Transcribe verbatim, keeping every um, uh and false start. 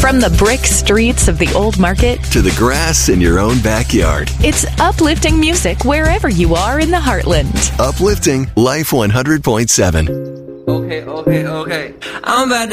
From the brick streets of the old market to the grass in your own backyard. It's uplifting music wherever you are in the heartland. Uplifting Life one hundred point seven. Okay, okay, okay. I'm about to